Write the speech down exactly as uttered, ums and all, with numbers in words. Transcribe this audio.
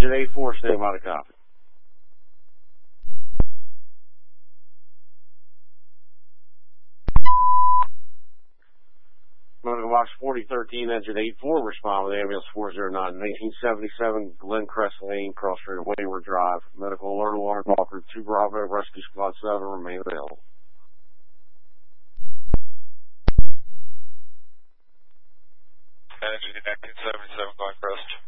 Engine eight four, stand by to copy. Medical Box forty thirteen, Engine eight four, respond with ambulance four oh nine, nineteen seventy-seven Glencrest Lane, Cross Street, Wayward Drive. Medical alert alarm offered two Bravo, Rescue Squad seven, remain available. Engine nineteen seventy-seven, Glencrest.